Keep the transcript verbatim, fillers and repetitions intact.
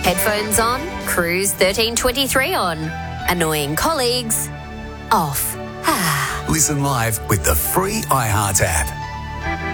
Headphones on, Cruise thirteen twenty-three on. Annoying colleagues, off. Listen live with the free iHeart app.